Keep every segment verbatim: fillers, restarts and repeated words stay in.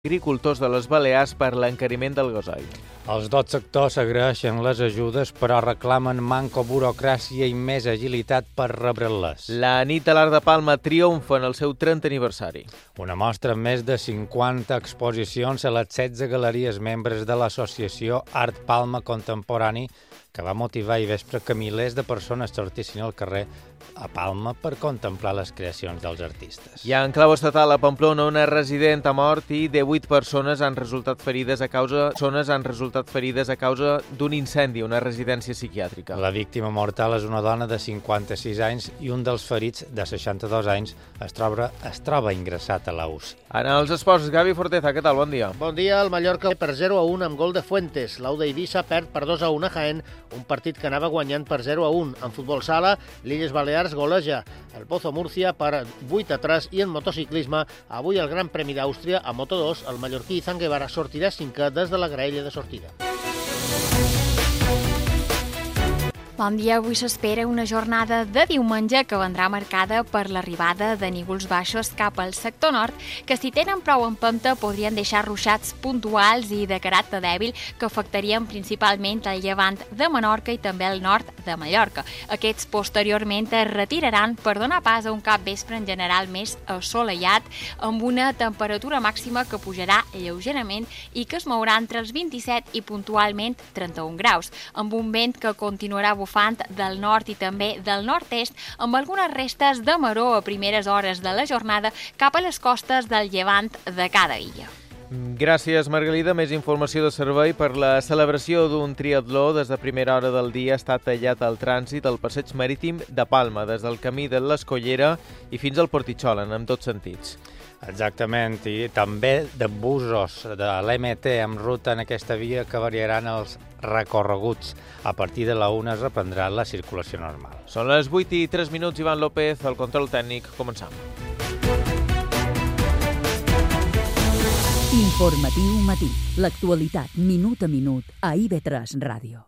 agricultors de les Balears per l'encariment del gasoil. Els dos sectors agraeixen les ajudes, però reclamen manco burocràcia i més agilitat per rebre-les. La nit de l'Art de Palma triomfa en el seu trentè aniversari. Una mostra amb més de cinquanta exposicions a les setze galeries membres de l'associació Art Palma Contemporani, que va motivar ahir vespre que milers de persones sortissin al carrer a Palma per contemplar les creacions dels artistes. I en clau estatal a Pamplona, una resident ha mort i divuit persones han resultat ferides a causa persones han resultat ferides a causa d'un incendi a una residència psiquiàtrica. La víctima mortal és una dona de cinquanta-sis anys i un dels ferits, de seixanta-dos anys, es troba, es troba ingressat a la U C I. En els esports, Gavi Forteza, què tal? Bon dia. Bon dia, el Mallorca per zero a un amb gol de Fuentes. L'Auda Eivissa perd per dos a un a Jaén, un partit que anava guanyant per zero a un. En futbol sala, l'Illes Balears goleja el Pozo Múrcia per vuit a tres i en motociclisme, avui el Gran Premi d'Àustria a Moto dos, el mallorquí Izan Guevara sortirà cinquè des de la graella de sortida. Bon dia, avui s'espera una jornada de diumenge que vendrà marcada per l'arribada de nívols baixos cap al sector nord, que si tenen prou empenta podrien deixar ruixats puntuals i de caràcter dèbil que afectarien principalment el llevant de Menorca i també el nord de Mallorca. Aquests posteriorment es retiraran per donar pas a un capvespre en general més assolellat, amb una temperatura màxima que pujarà lleugerament i que es mourà entre els vint-i-set i puntualment trenta-un graus, amb un vent que continuarà bufant del nord i també del nord-est, amb algunes restes de maror a primeres hores de la jornada cap a les costes del llevant de cada illa. Gràcies, Margalida. Més informació de servei. Per la celebració d'un triatló, des de primera hora del dia està tallat el trànsit al passeig marítim de Palma, des del camí de l'Escollera i fins al Portitxolen, en tots sentits. Exactament, i també de busos de l'M T en ruta en aquesta via que variaran els recorreguts. A partir de la una es reprendrà la circulació normal. Són les vuit i tres minuts, Ivan López, el control tècnic. Començam. Informatiu matí. L'actualitat minut a minut a I V tres Ràdio.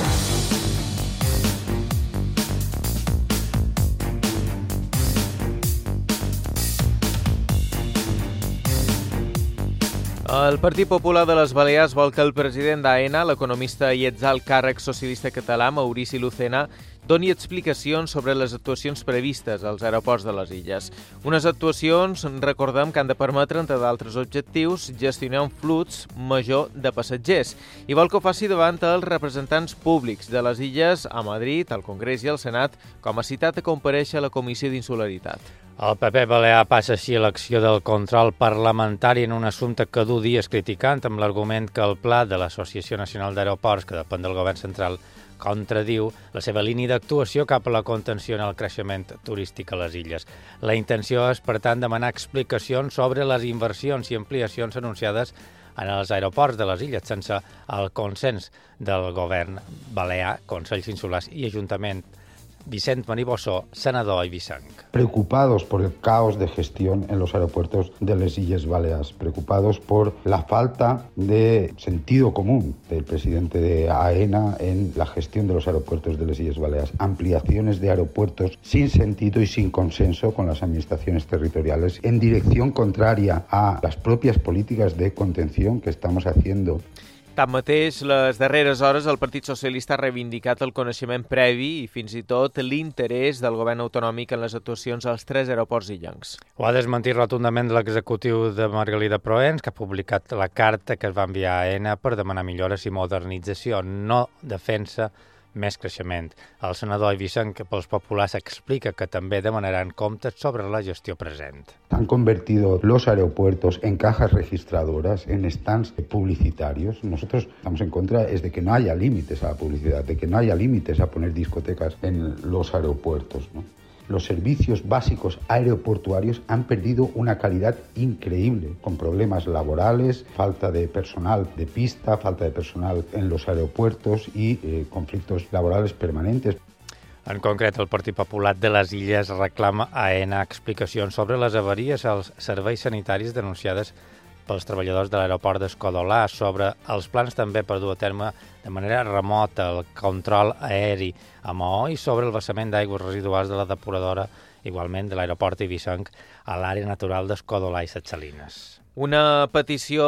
El Partit Popular de les Balears vol que el president d'AENA, l'economista i exalt càrrec socialista català, Maurici Lucena, doni explicacions sobre les actuacions previstes als aeroports de les illes. Unes actuacions, recordem, que han de permetre, entre d'altres objectius, gestionar un flux major de passatgers. I vol que ho faci davant els representants públics de les illes a Madrid, al Congrés i al Senat, com a citat a comparèixer a la Comissió d'Insularitat. El P P Balear passa així a l'acció del control parlamentari en un assumpte que du dies criticant, amb l'argument que el pla de l'Associació Nacional d'Aeroports, que depèn del govern central, contradiu la seva línia d'actuació cap a la contenció en el creixement turístic a les illes. La intenció és, per tant, demanar explicacions sobre les inversions i ampliacions anunciades en els aeroports de les illes sense el consens del govern balear, Consells Insulars i Ajuntament. Vicent Manibossó, senador eivissenc. Preocupados por el caos de gestión en los aeropuertos de las Illes Baleares, preocupados por la falta de sentido común del presidente de AENA en la gestión de los aeropuertos de las Illes Baleares, ampliaciones de aeropuertos sin sentido y sin consenso con las administraciones territoriales, en dirección contraria a las propias políticas de contención que estamos haciendo. Tanmateix, les darreres hores el Partit Socialista ha reivindicat el coneixement previ i fins i tot l'interès del govern autonòmic en les actuacions als tres aeroports illencs. Ho ha desmentit rotundament l'executiu de Margalida Proens, que ha publicat la carta que es va enviar a AENA per demanar millores i modernització, no defensa més creixement. El senador eivissenc pels populars explica que també demanaran comptes sobre la gestió present. Han convertido los aeropuertos en cajas registradoras, en stands publicitarios. Nosotros estamos en contra es de que no haya límites a la publicidad, de que no haya límites a poner discotecas en los aeropuertos, ¿no? Los servicios básicos aeroportuarios han perdido una calidad increíble, con problemas laborales, falta de personal de pista, falta de personal en los aeropuertos y eh, conflictos laborales permanentes. En concret, el Partit Popular de les Illes reclama a AENA explicacions sobre les avaries als serveis sanitaris denunciades pels treballadors de l'aeroport d'Escodolà, sobre els plans també per dur a terme de manera remota el control aeri a Maó i sobre el vessament d'aigües residuals de la depuradora, igualment de l'aeroport eivissenc, a l'àrea natural d'Escodolà i Ses Salines. Una petició